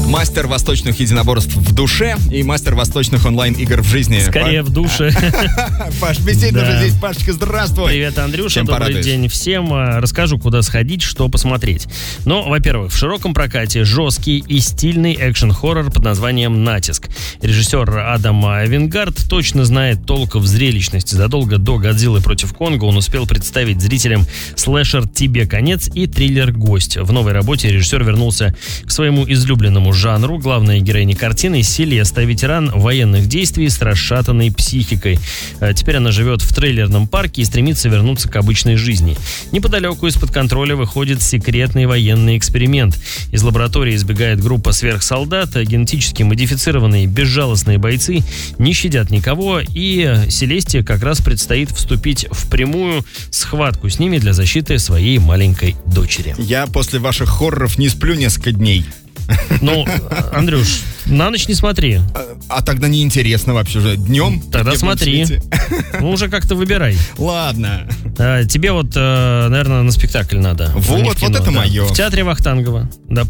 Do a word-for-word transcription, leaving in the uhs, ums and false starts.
Мастер восточных единоборств в душе и мастер восточных онлайн-игр в жизни. Скорее в душе. Паш, действительно Да. же здесь. Пашечка, здравствуй. Привет, Андрюша, Чем добрый порадуешь? день всем. А, Расскажу, куда сходить, что посмотреть. Ну, во-первых, в широком прокате жесткий и стильный экшен-хоррор под названием «Натиск». Режиссер Адам Вингард точно знает толк в зрелищности. Задолго до «Годзиллы против Конга» он успел представить зрителям слэшер «Тебе конец» и триллер «Гость». В новой работе режиссер вернулся к своему излюбленному жанру. Главная героиня картины — Селеста, ветеран военных действий с расшатанной психикой. А Теперь она живет в трейлерном парке и стремится вернуться к обычной жизни. Неподалеку из-под контроля выходит секретный военный эксперимент. Из лаборатории избегает группа сверхсолдат, а генетически модифицированные безжалостные бойцы не щадят никого, и Селесте как раз предстоит вступить в прямую схватку с ними для защиты своей маленькой дочери. Я после ваших хорроров не сплю несколько дней. Ну, Андрюш, на ночь не смотри. А, а тогда неинтересно вообще же. Днем? Тогда в дневном смотри. свете. Ну, уже как-то выбирай. Ладно. А, Тебе вот, э, наверное, на спектакль надо. Вот, а не в вот кино, это да. мое. В театре Вахтангова. Да,